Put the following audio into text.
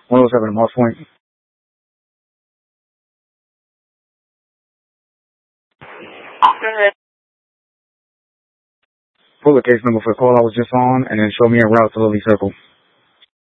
107 Moss Point. Go ahead. Pull the case number for the call I was just on, and then show me a route to Lily Circle.